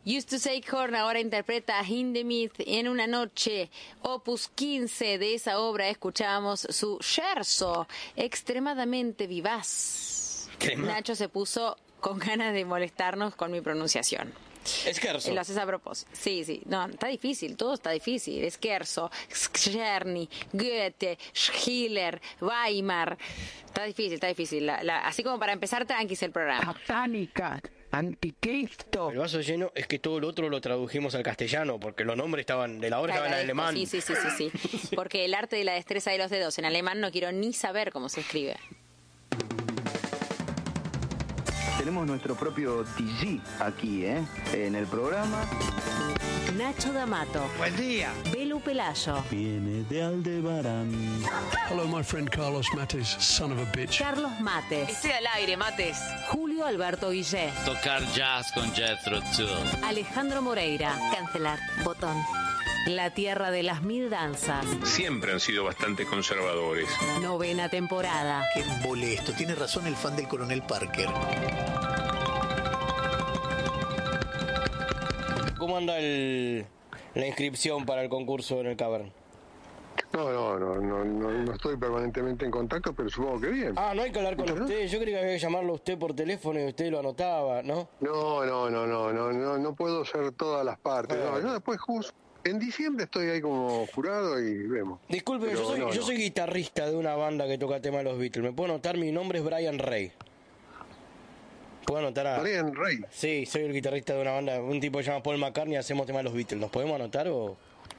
Used to Say Horn ahora interpreta a Hindemith en una noche, opus 15 de esa obra. Escuchábamos su scherzo, extremadamente vivaz. Nacho se puso con ganas de molestarnos con mi pronunciación. Scherzo. Lo haces a propósito. Sí. No, está difícil, todo está difícil. Scherzo, Czerny, Goethe, Schiller, Weimar. Está difícil. Así como para empezar, tranquis el programa. Satánica, anticristo. El vaso lleno es que todo lo otro lo tradujimos al castellano, porque los nombres estaban de la obra estaban en alemán. Sí. Porque el arte de la destreza de los dedos en alemán no quiero ni saber cómo se escribe. Tenemos nuestro propio TG aquí, en el programa. Nacho D'Amato. Buen día. Belu Pelayo. Viene de Aldebarán. Hello, my friend Carlos Mates, son of a bitch. Carlos Mates. Estoy al aire, Mates. Julio Alberto Guillé. Tocar jazz con Jethro Tull. Alejandro Moreira. Cancelar. Botón. La Tierra de las Mil Danzas. Siempre han sido bastante conservadores. 9ª temporada. Qué molesto. Tiene razón el fan del Coronel Parker. ¿Cómo anda la inscripción para el concurso en el Cavern? No estoy permanentemente en contacto, pero supongo que bien. No hay que hablar con usted. Yo creía que había que llamarlo a usted por teléfono y usted lo anotaba, ¿no? No puedo ser todas las partes. Yo después en diciembre estoy ahí como jurado y vemos. Disculpe, pero yo soy guitarrista de una banda que toca tema de los Beatles. ¿Me puedo anotar? Mi nombre es Brian Ray. ¿Puedo anotar a...? Brian Ray. Sí, soy el guitarrista de una banda, un tipo que se llama Paul McCartney, hacemos tema de los Beatles. ¿Nos podemos anotar o...?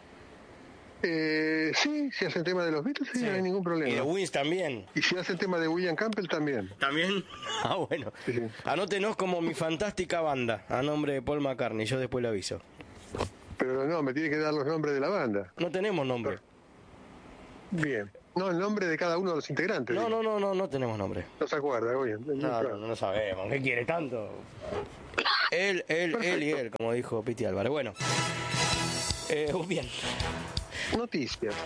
Sí, si hacen tema de los Beatles, sí, no hay ningún problema. Y de Wings también. Y si hacen tema de William Campbell, también. ¿También? Bueno. Sí. Anótenos como Mi Fantástica Banda, a nombre de Paul McCartney, yo después le aviso. Pero no, me tiene que dar los nombres de la banda. No tenemos nombre. Bien. No, el nombre de cada uno de los integrantes. No tenemos nombre. No se acuerda, oye. No sabemos. ¿Qué quiere tanto? Él y él, como dijo Piti Álvarez. Bueno. Bien. Noticias.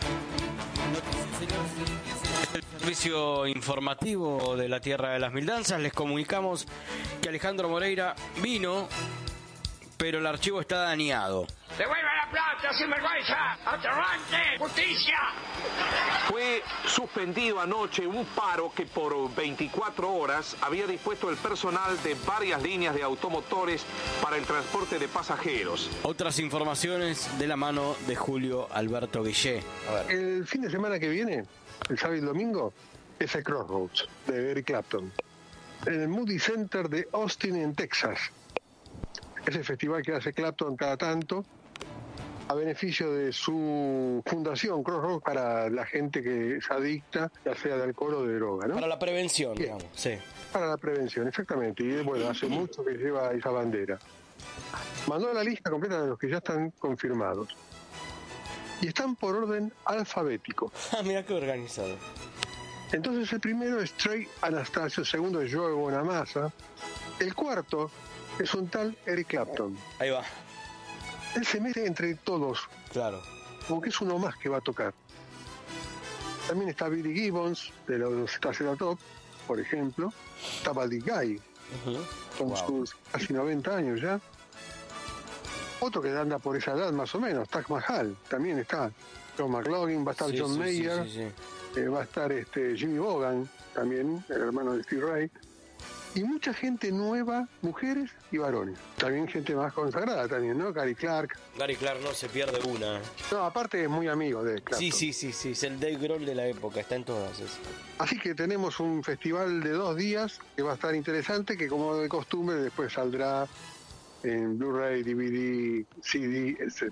El servicio informativo de la Tierra de las Mil Danzas. Les comunicamos que Alejandro Moreira vino, pero el archivo está dañado. ¡Devuelva la plata, sinvergüenza! ¡Aterrante! ¡Justicia! Fue suspendido anoche un paro que por 24 horas había dispuesto el personal de varias líneas de automotores para el transporte de pasajeros. Otras informaciones de la mano de Julio Alberto Guillé. El fin de semana que viene, el sábado y el domingo, es el Crossroads de Eric Clapton, en el Moody Center de Austin, en Texas. Es el festival que hace Clapton cada tanto, a beneficio de su fundación Crossroads, para la gente que es adicta, ya sea de alcohol o de droga, ¿no? Para la prevención, digamos, sí. Para la prevención, exactamente. Y bueno, hace mucho que lleva esa bandera. Mandó la lista completa de los que ya están confirmados. Y están por orden alfabético. Mira qué organizado. Entonces el primero es Trey Anastasio, el segundo es Joe Bonamassa, el cuarto es un tal Eric Clapton. Ahí va. Él se mete entre todos. Claro. Como que es uno más que va a tocar. También está Billy Gibbons, de los Top, por ejemplo. Está Buddy Guy, con sus casi 90 años ya. Otro que anda por esa edad más o menos, Taj Mahal, también está. John McLaughlin, va a estar John Mayer, va a estar Jimmy Vaughan, también, el hermano de Steve Ray. Y mucha gente nueva, mujeres y varones. También gente más consagrada también, ¿no? Gary Clark. Gary Clark no se pierde una. No, aparte es muy amigo de Clapton. Sí, es el Dave Grohl de la época, está en todas esas. Así que tenemos un festival de 2 días que va a estar interesante, que como de costumbre después saldrá en Blu-ray, DVD, CD, etc.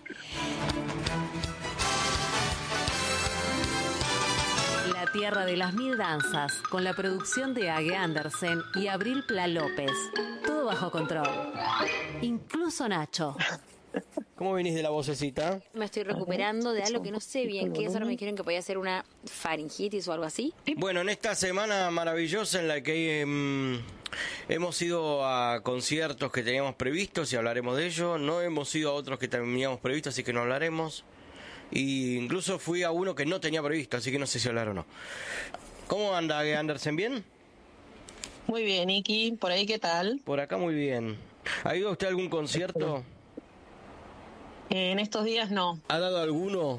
La Tierra de las Mil Danzas, con la producción de Age Andersen y Abril Pla López. Todo bajo control. Incluso Nacho. ¿Cómo venís de la vocecita? Me estoy recuperando de algo que no sé bien qué es. Ahora me dijeron que podía ser una faringitis o algo así. Bueno, en esta semana maravillosa en la que hemos ido a conciertos que teníamos previstos y hablaremos de ello. No hemos ido a otros que teníamos previstos, así que no hablaremos. Y incluso fui a uno que no tenía previsto, así que no sé si hablar o no. ¿Cómo anda Andersen? ¿Bien? Muy bien, Iki. ¿Por ahí qué tal? Por acá muy bien. ¿Ha ido usted a algún concierto? En estos días no. ¿Ha dado alguno?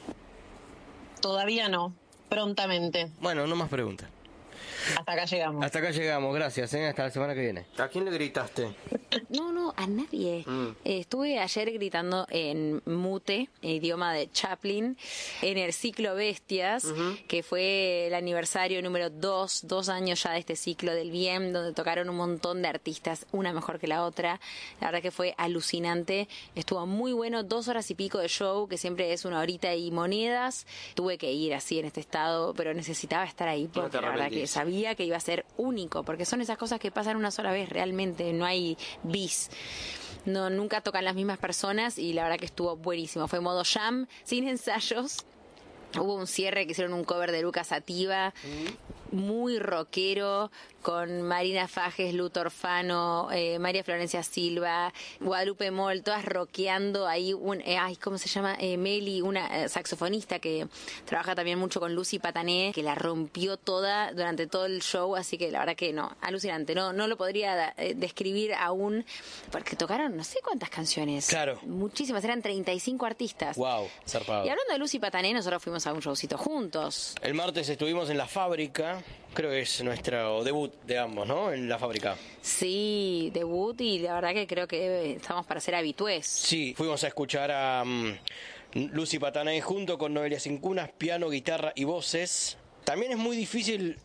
Todavía no. Prontamente. Bueno, no más preguntas. Hasta acá llegamos. Hasta acá llegamos, gracias, hasta la semana que viene. ¿A quién le gritaste? No, a nadie. Estuve ayer gritando en mute, idioma de Chaplin, en el ciclo Bestias, que fue el aniversario número 2 años ya de este ciclo del bien, donde tocaron un montón de artistas, una mejor que la otra. La verdad que fue alucinante. Estuvo muy bueno, 2 horas y pico de show, que siempre es 1 horita y monedas. Tuve que ir así en este estado, pero necesitaba estar ahí porque la verdad que sabía que iba a ser único, porque son esas cosas que pasan una sola vez, realmente no hay bis. No, nunca tocan las mismas personas y la verdad que estuvo buenísimo. Fue modo jam, sin ensayos. Hubo un cierre que hicieron un cover de Lucas Sativa, muy rockero, con Marina Fajes, Luto Orfano, María Florencia Silva, Guadalupe Moll, todas rockeando ahí. ¿Cómo se llama? Meli, una saxofonista que trabaja también mucho con Lucy Patané, que la rompió toda durante todo el show, así que la verdad que no, alucinante. No lo podría describir aún, porque tocaron no sé cuántas canciones. Claro. Muchísimas, eran 35 artistas. Wow, zarpado. Y hablando de Lucy Patané, nosotros fuimos a un showcito juntos. El martes estuvimos en La Fábrica, creo que es nuestro debut de ambos, ¿no? En La Fábrica. Sí, debut, y la verdad que creo que estamos para ser habitués. Sí, fuimos a escuchar a Lucy Patané junto con Noelia Cincunas, piano, guitarra y voces. También es muy difícil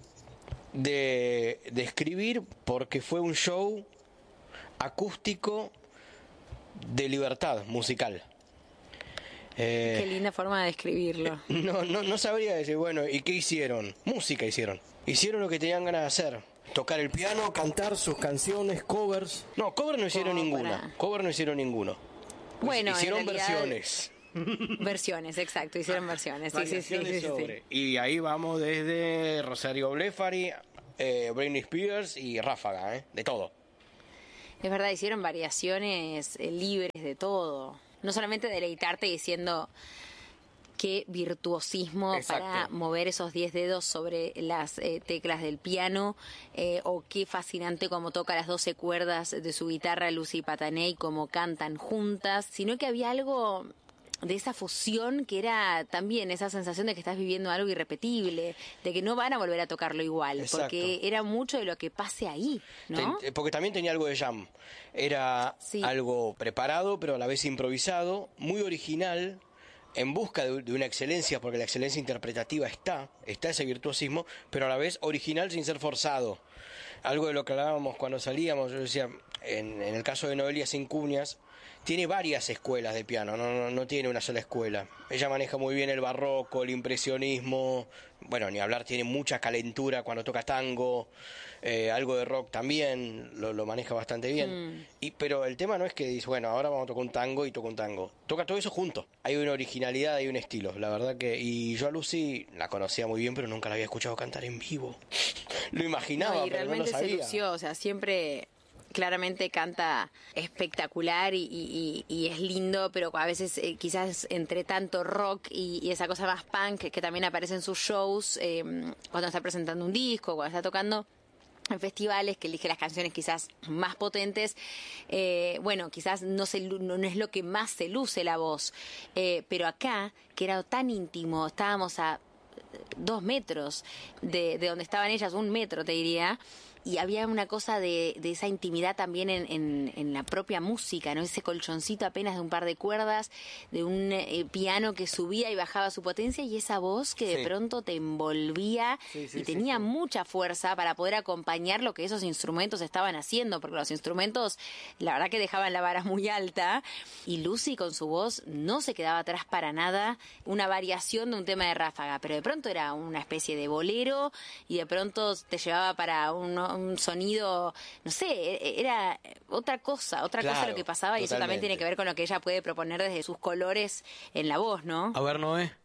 de escribir porque fue un show acústico de libertad musical. Qué linda forma de describirlo. No sabría decir, bueno, ¿y qué hicieron? Música hicieron. Hicieron lo que tenían ganas de hacer. Tocar el piano, cantar sus canciones, covers. No, cover no hicieron ninguna. Cover no hicieron ninguno. Bueno, hicieron en realidad, versiones. Versiones, exacto, hicieron versiones. Sí. Y ahí vamos desde Rosario Blefari, Britney Spears y Ráfaga, de todo. Es verdad, hicieron variaciones libres de todo. No solamente deleitarte diciendo qué virtuosismo. Exacto. Para mover esos 10 dedos sobre las teclas del piano, o qué fascinante como toca las 12 cuerdas de su guitarra Lucy Patané y cómo cantan juntas, sino que había algo de esa fusión que era también esa sensación de que estás viviendo algo irrepetible, de que no van a volver a tocarlo igual. Exacto. Porque era mucho de lo que pase ahí, ¿no? Porque también tenía algo de jam. Era algo preparado, pero a la vez improvisado, muy original, en busca de una excelencia, porque la excelencia interpretativa está ese virtuosismo, pero a la vez original sin ser forzado. Algo de lo que hablábamos cuando salíamos, yo decía, en el caso de Noelia Cincunas, tiene varias escuelas de piano, no tiene una sola escuela. Ella maneja muy bien el barroco, el impresionismo, bueno, ni hablar, tiene mucha calentura cuando toca tango, algo de rock también, lo maneja bastante bien. Pero el tema no es que dice, bueno, ahora vamos a tocar un tango y toca un tango. Toca todo eso junto. Hay una originalidad, hay un estilo, la verdad que... Y yo a Lucy la conocía muy bien, pero nunca la había escuchado cantar en vivo. Lo imaginaba, pero no lo sabía. Se lució, o sea, siempre... Claramente canta espectacular y es lindo, pero a veces quizás entre tanto rock y esa cosa más punk que también aparece en sus shows, cuando está presentando un disco, cuando está tocando en festivales, que elige las canciones quizás más potentes, bueno, quizás no es lo que más se luce la voz, pero acá, que era tan íntimo, estábamos a 2 metros de donde estaban ellas, 1 metro te diría, y había una cosa de esa intimidad también en la propia música, ¿no? Ese colchoncito apenas de un par de cuerdas, de un piano que subía y bajaba su potencia, y esa voz que de pronto te envolvía y tenía mucha fuerza para poder acompañar lo que esos instrumentos estaban haciendo, porque los instrumentos la verdad que dejaban la vara muy alta, y Lucy con su voz no se quedaba atrás para nada, una variación de un tema de Ráfaga, pero de pronto era una especie de bolero y de pronto te llevaba para un sonido, no sé, era otra cosa lo que pasaba, y eso también tiene que ver con lo que ella puede proponer desde sus colores en la voz, ¿no? A ver, Noé.